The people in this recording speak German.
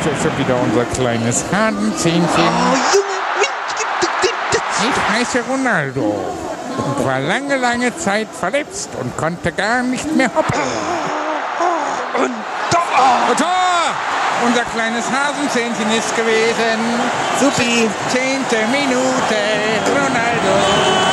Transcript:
ist ja schon wieder unser kleines Hasenzähnchen. Oh, Junge. Ich heiße Ronaldo und war lange Zeit verletzt und konnte gar nicht mehr hoppen. Und Tor! Tor! Unser kleines Hasenzähnchen ist gewesen. Supi. 10. Minute. Ronaldo.